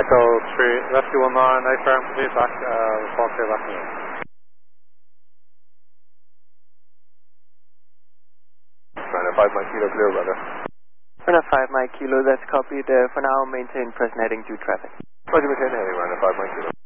Echo 3, Rescue 19, A-firm, please back, report clear back to you. Runner 5 Mike Kilo clear, brother. Runner 5 Mike Kilo, that's copied. For now, maintain present heading due traffic. Roger, maintain heading, Runner 5 Mike Kilo.